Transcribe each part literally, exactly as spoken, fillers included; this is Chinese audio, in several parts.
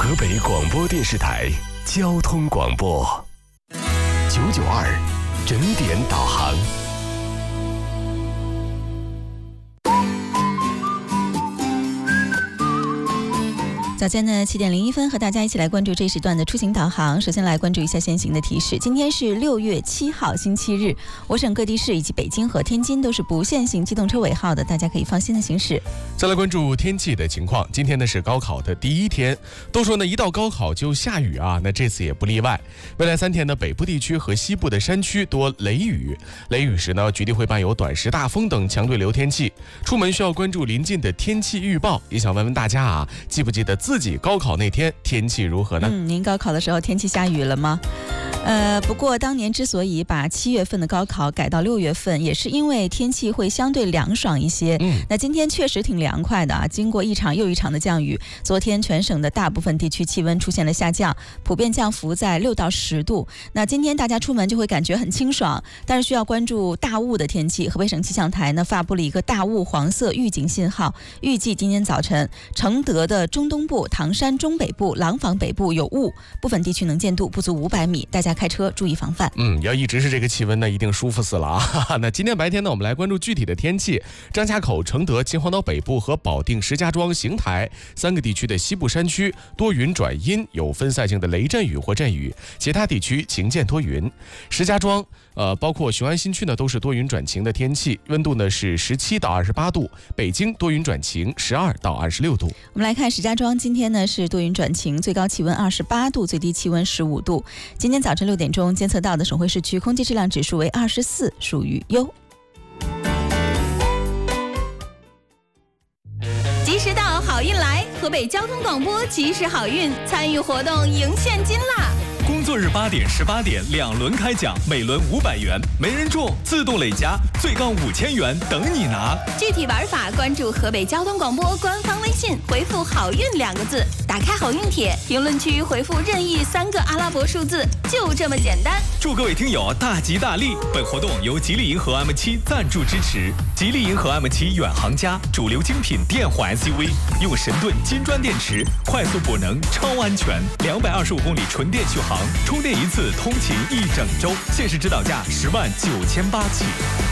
河北广播电视台交通广播九九二整点导航。 早间呢七点零一分，和大家一起来关注这一时段的出行导航。首先来关注一下先行的提示。今天是六月七号星期日，我省各地市以及北京和天津都是不限行机动车尾号的，大家可以放心的行驶。 再来关注天气的情况。今天呢是高考的第一天，都说呢一到高考就下雨啊，那这次也不例外。未来三天呢，北部地区和西部的山区多雷雨，雷雨时呢，局地会伴有短时大风等强对流天气。出门需要关注临近的天气预报。也想问问大家啊，记不记得自己高考那天天气如何呢？ 嗯，您高考的时候天气下雨了吗？呃，不过当年之所以把七月份的高考改到六月份，也是因为天气会相对凉爽一些。 嗯， 那今天确实挺凉快的啊，经过一场又一场的降雨，昨天全省的大部分地区气温出现了下降，普遍降幅在六到十度。那今天大家出门就会感觉很清爽，但是需要关注大雾的天气。河北省气象台呢发布了一个大雾黄色预警信号，预计今天早晨承德的中东部、唐山中北部、廊坊北部有雾，部分地区能见度不足五百米，大家开车注意防范。 嗯，要一直是这个气温呢，一定舒服死了啊！哈哈，那今天白天呢，我们来关注具体的天气。张家口、承德、秦皇岛北部和保定、石家庄、邢台三个地区的西部山区多云转阴，有分散性的雷阵雨或阵雨，其他地区晴见多云。石家庄呃，包括雄安新区呢，都是多云转晴的天气，温度呢是十七到二十八度。北京多云转晴，十二到二十六度。 我们来看石家庄，今天呢是多云转晴，最高气温二十八度，最低气温十五度。今天早晨六点钟监测到的省会市区空气质量指数为二十四，属于优。 及时到，好运来！河北交通广播及时好运，参与活动赢现金啦！ 工作日八点、十八点两轮开奖，每轮五百元，没人中自动累加，最高五千元等你拿。 具体玩法关注河北交通广播官方微信，回复“好运”两个字，打开好运帖，评论区回复任意三个阿拉伯数字，就这么简单。 祝各位听友大吉大利！本活动由吉利银河 M 七赞助支持。吉利银河 M 七远航家，主流精品电混 S U V， 用神盾金砖电池，快速补能，超安全，两百二十五公里纯电续航。充电一次通勤一整周，限时指导价十万九千八起。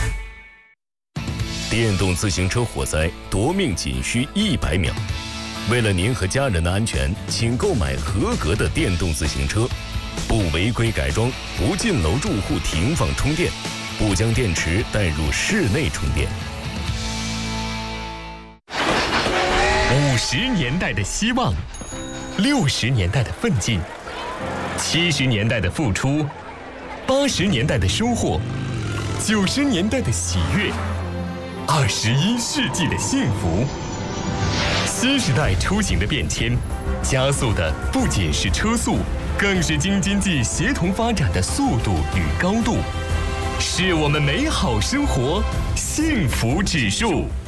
电动自行车火灾夺命仅需一百秒。为了您和家人的安全，请购买合格的电动自行车，不违规改装，不进楼住户停放充电，不将电池带入室内充电。五十年代的希望，六十年代的奋进，七十年代的付出，八十年代的收获，九十年代的喜悦，二十一世纪的幸福。新时代出行的变迁，加速的不仅是车速，更是京津冀协同发展的速度与高度，是我们美好生活幸福指数。